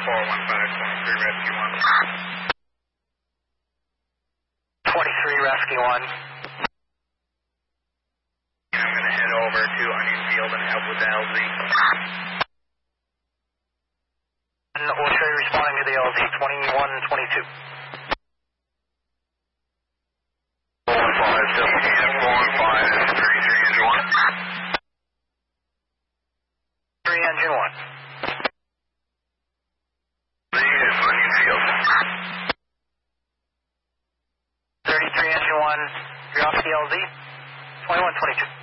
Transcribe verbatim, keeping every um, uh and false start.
four one five, twenty-three Rescue one. twenty-three Rescue one. I'm going to head over to Onion Field and help with the L Z. And we'll show you responding to the L Z, twenty-one twenty-two. four one five, four one five, thirty-three engine one. three engine one. Onion Field. thirty-three engine one, you're off the L Z, twenty-one twenty-two.